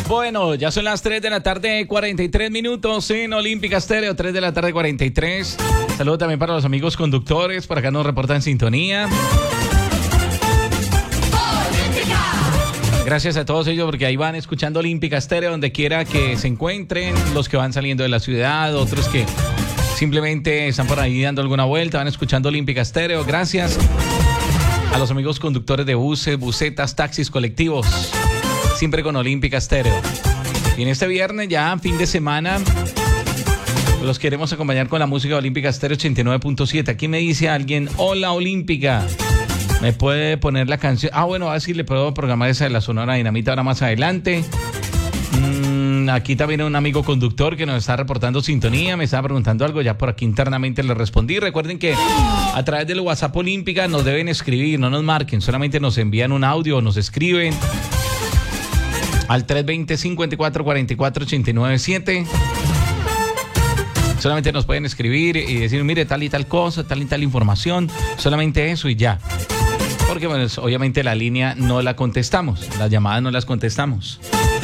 Bueno, ya son las 3 de la tarde, 43 minutos en Olímpica Estéreo, 3 de la tarde, 43. Saludo también para los amigos conductores, por acá nos reportan sintonía. Gracias a todos ellos porque ahí van escuchando Olímpica Estéreo donde quiera que se encuentren, los que van saliendo de la ciudad, otros que simplemente están por ahí dando alguna vuelta, van escuchando Olímpica Estéreo. Gracias a los amigos conductores de buses, busetas, taxis, colectivos, siempre con Olímpica Estéreo. Y en este viernes ya, fin de semana, los queremos acompañar con la música de Olímpica Estéreo 89.7. Aquí me dice alguien, hola Olímpica. ¿Me puede poner la canción? Bueno, así le puedo programar esa de la Sonora Dinamita ahora más adelante. Aquí también un amigo conductor que nos está reportando sintonía, me estaba preguntando algo, ya por aquí internamente le respondí. Recuerden que a través del WhatsApp Olímpica nos deben escribir, no nos marquen, solamente nos envían un audio o nos escriben al 320-5444-897. Solamente nos pueden escribir y decir, mire, tal y tal cosa, tal y tal información, solamente eso y ya. Porque bueno, obviamente la línea no la contestamos, las llamadas no las contestamos.